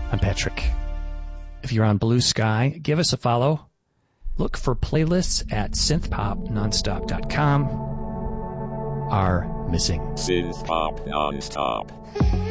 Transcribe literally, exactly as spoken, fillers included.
I'm Patrick. If you're on Blue Sky, give us a follow. Look for playlists at synth pop nonstop dot com. Are missing. Synth Pop Nonstop.